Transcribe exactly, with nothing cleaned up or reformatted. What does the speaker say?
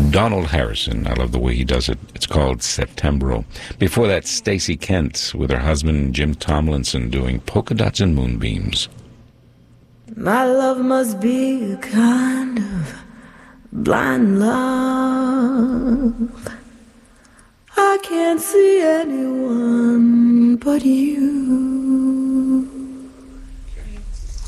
Donald Harrison. I love the way he does it. It's called Septembro. Before that, Stacey Kent with her husband Jim Tomlinson doing Polka Dots and Moonbeams. My love must be a kind of blind love. I can't see anyone but you.